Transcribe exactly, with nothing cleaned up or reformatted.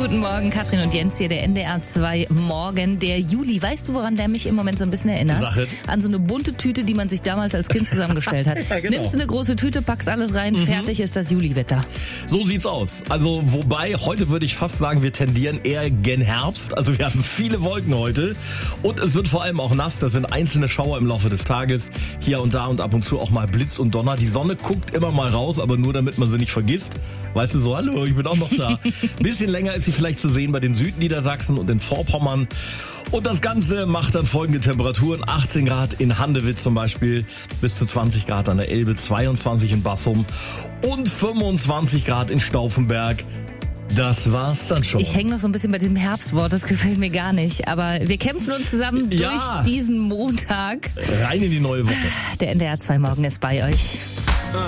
Guten Morgen, Katrin und Jens hier, der N D R zwei Morgen, der Juli. Weißt du, woran der mich im Moment so ein bisschen erinnert? Sag es. An so eine bunte Tüte, die man sich damals als Kind zusammengestellt hat. Ja, genau. Nimmst du eine große Tüte, packst alles rein, mhm. fertig ist das Juliwetter. So sieht's aus. Also wobei, heute würde ich fast sagen, wir tendieren eher gen Herbst. Also wir haben viele Wolken heute und es wird vor allem auch nass. Das sind einzelne Schauer im Laufe des Tages. Hier und da und ab und zu auch mal Blitz und Donner. Die Sonne guckt immer mal raus, aber nur damit man sie nicht vergisst. Weißt du, so, hallo, ich bin auch noch da. Bisschen länger ist sie vielleicht zu sehen bei den Südniedersachsen und in Vorpommern. Und das Ganze macht dann folgende Temperaturen. achtzehn Grad in Handewitt zum Beispiel, bis zu zwanzig Grad an der Elbe, zweiundzwanzig in Bassum und fünfundzwanzig Grad in Stauffenberg. Das war's dann schon. Ich hänge noch so ein bisschen bei diesem Herbstwort, das gefällt mir gar nicht. Aber wir kämpfen uns zusammen ja. durch diesen Montag. Rein in die neue Woche. Der N D R zwei Morgen ist bei euch.